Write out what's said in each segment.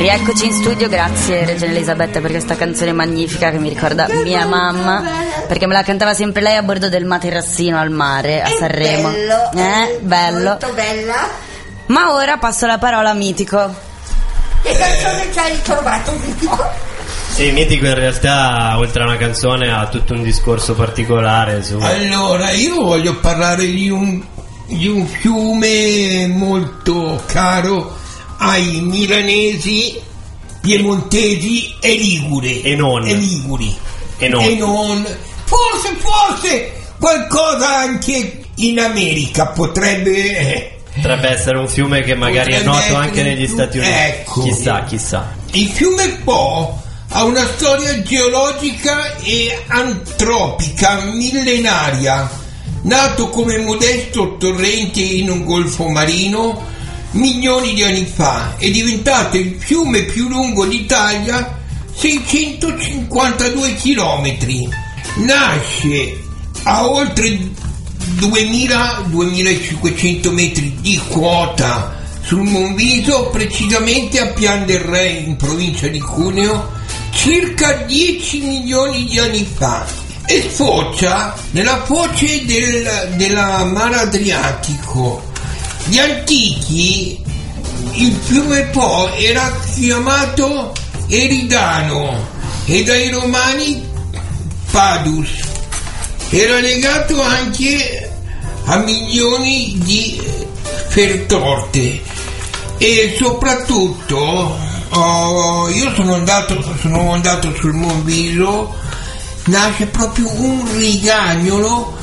Rieccoci in studio, grazie Regina Elisabetta per questa canzone magnifica che mi ricorda mia mamma, perché me la cantava sempre lei a bordo del materassino al mare a Sanremo. Bello. Molto bella. Ma ora passo la parola a Mitico. Che canzone ci hai ritrovato, Mitico? Sì, Mitico in realtà oltre a una canzone ha tutto un discorso particolare su... Allora, io voglio parlare di un fiume molto caro ai milanesi, piemontesi e liguri. E non. Forse qualcosa anche in America potrebbe essere un fiume che magari è noto anche negli Stati Uniti. Ecco. Chissà. Il fiume Po ha una storia geologica e antropica millenaria. Nato come modesto torrente in un golfo marino milioni di anni fa, è diventato il fiume più lungo d'Italia, 652 chilometri. Nasce a oltre 2500 metri di quota sul Monviso, precisamente a Pian del Re in provincia di Cuneo, circa 10 milioni di anni fa, e sfocia nella foce della Mar Adriatico. Gli antichi il fiume Po era chiamato Eridano e dai romani Padus. Era legato anche a milioni di fertorte e soprattutto io sono andato sul Monviso. Nasce proprio un rigagnolo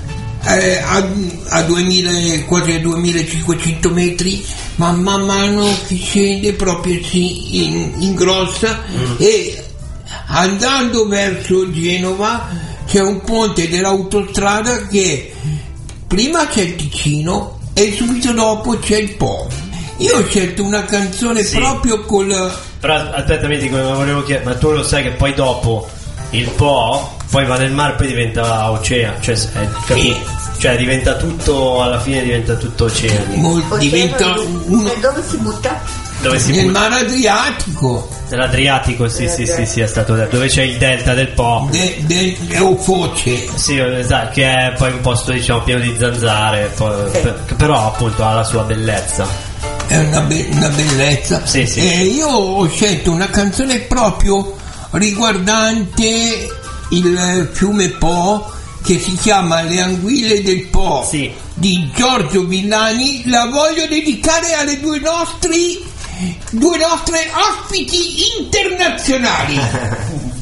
a 2000, quasi a 2500 metri, ma man mano che scende proprio si ingrossa e andando verso Genova c'è un ponte dell'autostrada che prima c'è il Ticino e subito dopo c'è il Po. Io ho scelto una canzone proprio Però aspetta, mi dico, volevo chiedere, ma tu lo sai che poi dopo il Po poi va nel mare, poi diventa oceano, cioè diventa tutto, alla fine diventa tutto oceano. Dove si butta? Nel mare Adriatico. Nell'Adriatico, sì, è stato detto, dove c'è il delta del Po. Foce. Sì, esatto, che è poi un posto diciamo pieno di zanzare, però appunto ha la sua bellezza. È una bellezza. Sì. E io ho scelto una canzone proprio riguardante il fiume Po, che si chiama Le anguille del Po, di Giorgio Villani. La voglio dedicare alle due nostre ospiti internazionali.